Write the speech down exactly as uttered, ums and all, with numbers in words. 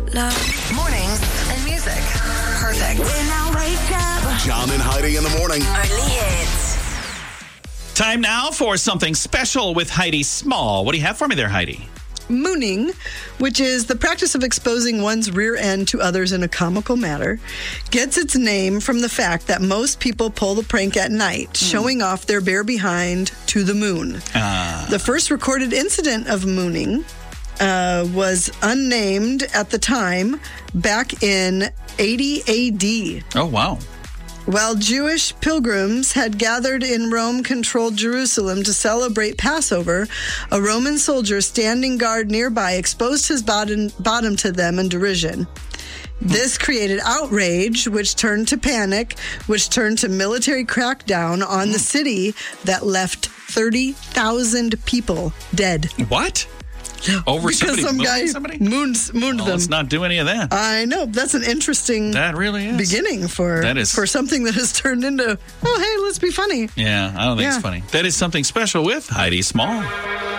love. Mornings and music. Perfect. When I wake up. John and Heidi in the morning. Only hits. Time now for something special with Heidi Small. What do you have for me there, Heidi? Mooning, which is the practice of exposing one's rear end to others in a comical manner, gets its name from the fact that most people pull the prank at night, mm. showing off their bare behind to the moon. Uh. The first recorded incident of mooning uh, was unnamed at the time, back in eighty A D. Oh, wow. While Jewish pilgrims had gathered in Rome-controlled Jerusalem to celebrate Passover, a Roman soldier standing guard nearby exposed his bottom, bottom to them in derision. This created outrage, which turned to panic, which turned to military crackdown on the city that left thirty thousand people dead. What? Yeah, Over because some guy somebody? moons, mooned well, them. Let's not do any of that. I know. That's an interesting that really is. beginning for, that is. for something that has turned into, oh, hey, let's be funny. Yeah, I don't think yeah. it's funny. That is something special with Heidi Small.